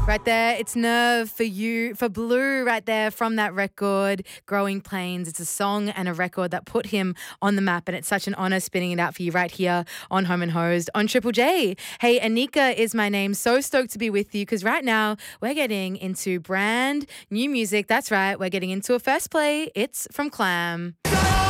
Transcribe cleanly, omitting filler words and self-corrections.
Right there, it's Nerve for you, for Blue right there from that record, Growing Plains. It's a song and a record that put him on the map, and it's such an honour spinning it out for you right here on Home and Hosed on Triple J. Hey, Anika is my name. So stoked to be with you because right now we're getting into brand new music. That's right, we're getting into a first play. It's from Clam.